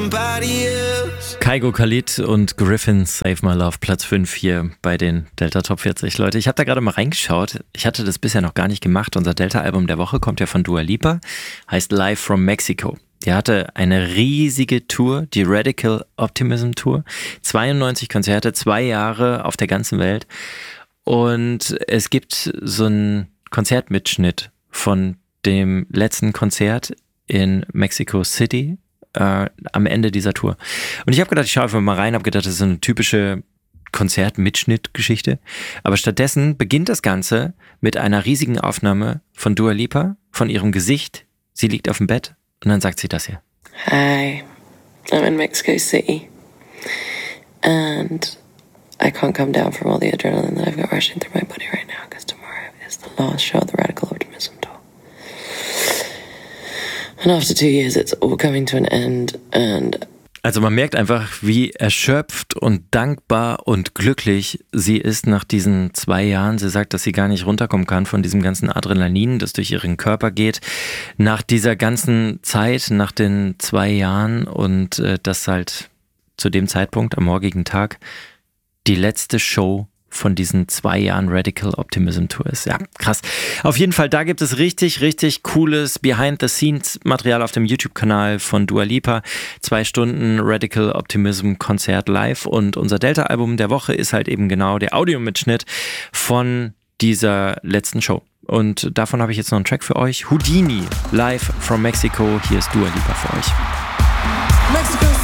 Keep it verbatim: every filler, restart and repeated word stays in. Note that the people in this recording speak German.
somebody else. Kygo Khalid und Griffin, Save My Love, Platz fünf hier bei den Delta Top vierzig. Leute, ich habe da gerade mal reingeschaut. Ich hatte das bisher noch gar nicht gemacht. Unser Delta-Album der Woche kommt ja von Dua Lipa, heißt Live from Mexico. Die hatte eine riesige Tour, die Radical Optimism Tour. zweiundneunzig Konzerte, zwei Jahre auf der ganzen Welt. Und es gibt so einen Konzertmitschnitt von dem letzten Konzert in Mexico City äh, am Ende dieser Tour. Und ich habe gedacht, ich schaue einfach mal rein, habe gedacht, das ist so eine typische Konzertmitschnitt-Geschichte. Aber stattdessen beginnt das Ganze mit einer riesigen Aufnahme von Dua Lipa, von ihrem Gesicht. Sie liegt auf dem Bett und dann sagt sie das hier. Hi, I'm in Mexico City and I can't come down from all the adrenaline that I've got rushing through my body right now because tomorrow is the last show of the Radical Optimism Tour. And after two years it's all coming to an end and Also man merkt einfach, wie erschöpft und dankbar und glücklich sie ist nach diesen zwei Jahren. Sie sagt, dass sie gar nicht runterkommen kann von diesem ganzen Adrenalin, das durch ihren Körper geht. Nach dieser ganzen Zeit, nach den zwei Jahren und äh, das halt zu dem Zeitpunkt am morgigen Tag die letzte Show von diesen zwei Jahren Radical Optimism Tour ist. Ja, krass. Auf jeden Fall, da gibt es richtig, richtig cooles Behind-the-Scenes-Material auf dem YouTube-Kanal von Dua Lipa. Zwei Stunden Radical Optimism Konzert live und unser Delta-Album der Woche ist halt eben genau der Audiomitschnitt von dieser letzten Show. Und davon habe ich jetzt noch einen Track für euch. Houdini, live from Mexico. Hier ist Dua Lipa für euch. Mexico